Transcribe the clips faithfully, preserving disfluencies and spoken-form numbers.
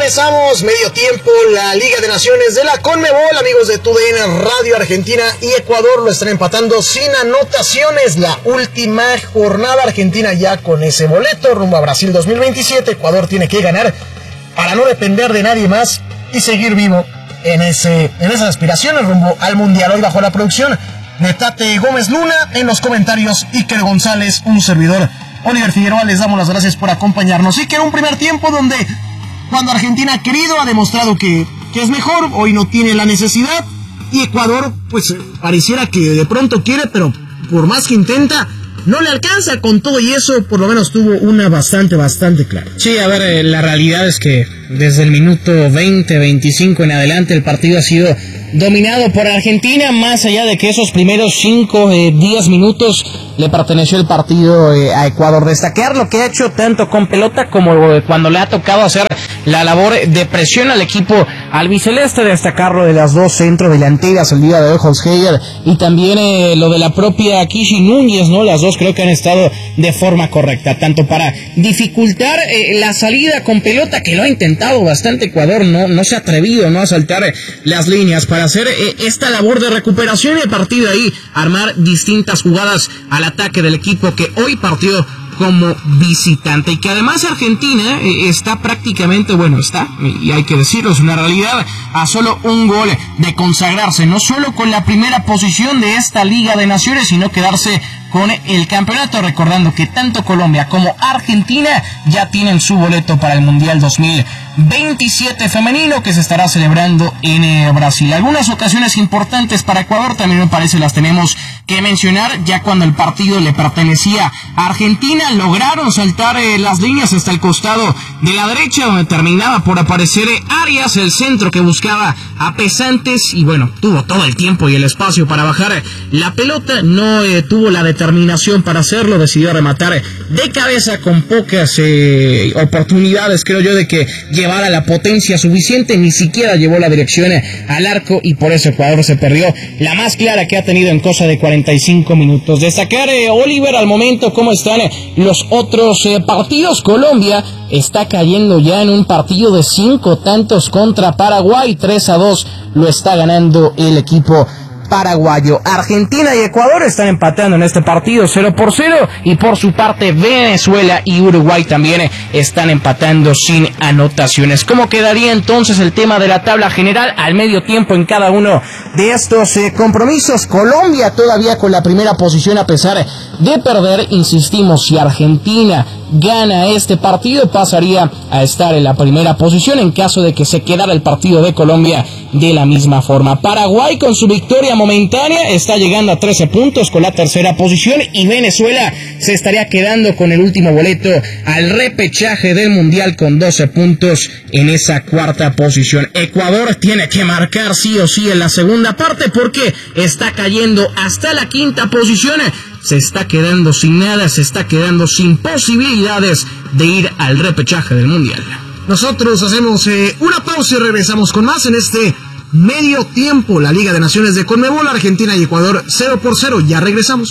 Regresamos, medio tiempo, la Liga de Naciones de la CONMEBOL, amigos de T U D N Radio. Argentina y Ecuador lo están empatando sin anotaciones. La última jornada, Argentina ya con ese boleto rumbo a Brasil dos mil veintisiete. Ecuador tiene que ganar para no depender de nadie más y seguir vivo en ese en esas aspiraciones rumbo al Mundial. Hoy bajo la producción de Tate Gómez Luna, en los comentarios Iker González, un servidor Oliver Figueroa. Les damos las gracias por acompañarnos. Y que era un primer tiempo donde cuando Argentina ha querido, ha demostrado que, que es mejor, hoy no tiene la necesidad, y Ecuador pues pareciera que de pronto quiere, pero por más que intenta no le alcanza. Con todo y eso, por lo menos tuvo una bastante, bastante clara. Sí, a ver, eh, la realidad es que desde el minuto veinte, veinticinco en adelante el partido ha sido dominado por Argentina, más allá de que esos primeros cinco, diez minutos le perteneció el partido eh, a Ecuador. Destacar lo que ha hecho tanto con pelota como eh, cuando le ha tocado hacer la labor de presión al equipo albiceleste. Destacar lo de las dos centrodelanteras el día de hoy, Holzheier, y también eh, lo de la propia Kishi Núñez, ¿no? Las dos creo que han estado de forma correcta, tanto para dificultar eh, la salida con pelota, que lo ha intentado bastante Ecuador, no, no se ha atrevido, ¿no?, a saltar eh, las líneas para hacer eh, esta labor de recuperación, y a partir de ahí armar distintas jugadas al ataque del equipo que hoy partió como visitante, y que además Argentina eh, está prácticamente, bueno, está, y hay que decirlo, es una realidad, a solo un gol de consagrarse, no solo con la primera posición de esta Liga de Naciones, sino quedarse con el campeonato, recordando que tanto Colombia como Argentina ya tienen su boleto para el Mundial dos mil veintisiete femenino, que se estará celebrando en eh, Brasil. Algunas ocasiones importantes para Ecuador también me parece las tenemos que mencionar, ya cuando el partido le pertenecía a Argentina, lograron saltar eh, las líneas hasta el costado de la derecha, donde terminaba por aparecer eh, Arias, el centro que buscaba a Pesantes, y bueno, tuvo todo el tiempo y el espacio para bajar eh, la pelota, no eh, tuvo la determinación para hacerlo, decidió rematar eh, de cabeza con pocas eh, oportunidades, creo yo, de que llevara la potencia suficiente, ni siquiera llevó la dirección eh, al arco, y por eso Ecuador se perdió la más clara que ha tenido en cosa de cuarenta y cinco minutos. Destacar, eh, Oliver, al momento cómo están eh, los otros eh, partidos. Colombia está cayendo ya en un partido de cinco tantos contra Paraguay, tres a dos lo está ganando el equipo paraguayo. Argentina y Ecuador están empatando en este partido cero por cero, y por su parte Venezuela y Uruguay también están empatando sin anotaciones. ¿Cómo quedaría entonces el tema de la tabla general al medio tiempo en cada uno de estos eh, compromisos? Colombia todavía con la primera posición a pesar de perder, insistimos, si Argentina gana este partido pasaría a estar en la primera posición en caso de que se quedara el partido de Colombia de la misma forma. Paraguay, con su victoria momentánea, está llegando a trece puntos con la tercera posición, y Venezuela se estaría quedando con el último boleto al repechaje del Mundial con doce puntos en esa cuarta posición. Ecuador tiene que marcar sí o sí en la segunda parte porque está cayendo hasta la quinta posición. Se está quedando sin nada, se está quedando sin posibilidades de ir al repechaje del Mundial. Nosotros hacemos eh, una pausa y regresamos con más en este medio tiempo. La Liga de Naciones de CONMEBOL, Argentina y Ecuador cero por cero. Ya regresamos.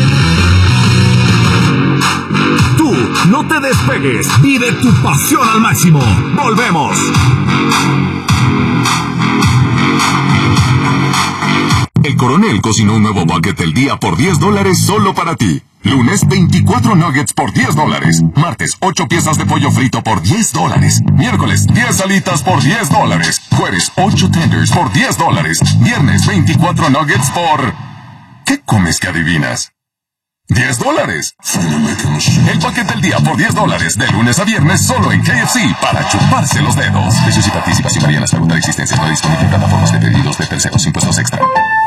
Tú no te despegues, vive tu pasión al máximo. Volvemos. El Coronel cocinó un nuevo bucket del día por diez dólares solo para ti. Lunes, veinticuatro nuggets por diez dólares. Martes, ocho piezas de pollo frito por diez dólares. Miércoles, diez alitas por diez dólares. Jueves, ocho tenders por diez dólares. Viernes, veinticuatro nuggets por... ¿Qué comes que adivinas? diez dólares. El paquete del día por diez dólares. De lunes a viernes solo en K F C para chuparse los dedos. Precios y participación varían hasta agotar existencia. No disponible en plataformas de pedidos de terceros, impuestos extra.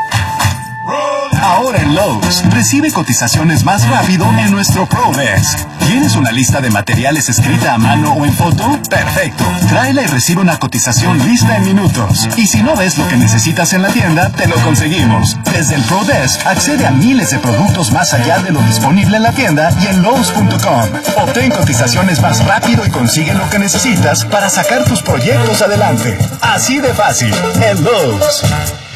Ahora en Lowe's, recibe cotizaciones más rápido en nuestro Pro Desk. ¿Tienes una lista de materiales escrita a mano o en foto? Perfecto. Tráela y recibe una cotización lista en minutos. Y si no ves lo que necesitas en la tienda, te lo conseguimos. Desde el Pro Desk, accede a miles de productos más allá de lo disponible en la tienda y en Lowe's punto com. Obtén cotizaciones más rápido y consigue lo que necesitas para sacar tus proyectos adelante. Así de fácil, en Lowe's.